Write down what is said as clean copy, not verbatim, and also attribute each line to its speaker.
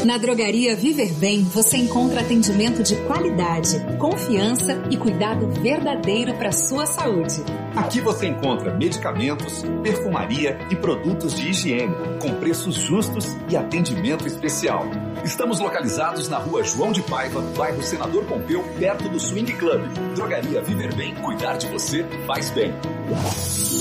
Speaker 1: Na Drogaria Viver Bem, você encontra atendimento de qualidade, confiança e cuidado verdadeiro para sua saúde.
Speaker 2: Aqui você encontra medicamentos, perfumaria e produtos de higiene, com preços justos e atendimento especial. Estamos localizados na Rua João de Paiva, bairro Senador Pompeu, perto do Swing Club. Drogaria Viver Bem, cuidar de você faz bem.